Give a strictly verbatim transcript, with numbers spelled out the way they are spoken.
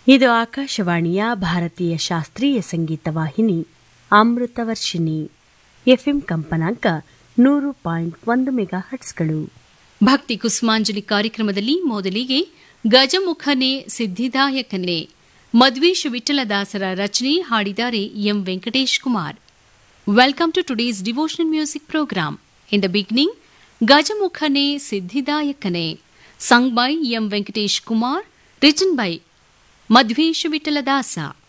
ಇದು ಆಕಾಶವಾಣಿಯ ಭಾರತೀಯ ಶಾಸ್ತ್ರೀಯ ಸಂಗೀತ ವಾಹಿನಿ ಅಮೃತವರ್ಷಿಣಿ. ಎಫ್ಎಂ ಕಂಪನಾಂಕ ನೂರು ಪಾಯಿಂಟ್ ಒಂದು ಮೆಗಾ ಹಟ್ಸ್ಗಳು. ಭಕ್ತಿ ಕುಸುಮಾಂಜಲಿ ಕಾರ್ಯಕ್ರಮದಲ್ಲಿ ಮೊದಲಿಗೆ ಗಜಮುಖನೆ ಸಿದ್ಧಿದಾಯಕನೆ ಮಧ್ವೇಶ್ ವಿಠಲದಾಸರ ರಚನೆ, ಹಾಡಿದ್ದಾರೆ M Venkatesh Kumar. Welcome to today's devotional music program. In the beginning, ಗಜಮುಖನೆ ಸಿದ್ಧಿದಾಯಕನೆ sung by M Venkatesh Kumar, written by Madhvesh Vithaladasa.